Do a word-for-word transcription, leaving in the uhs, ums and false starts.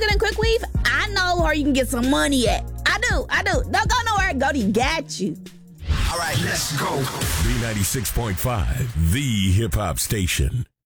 looking in Quick Weave? I know where you can get some money at. I do, I do. Don't go nowhere. Go to Got You. All right, let's go. B ninety-six point five, the hip-hop station.